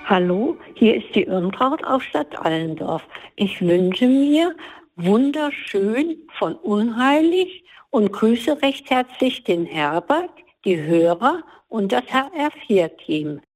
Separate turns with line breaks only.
Hallo, hier ist die Irmtraut aus Stadt Allendorf. Ich wünsche mir wunderschön von Unheilig und grüße recht herzlich den Herbert, die Hörer und das HR4-Team.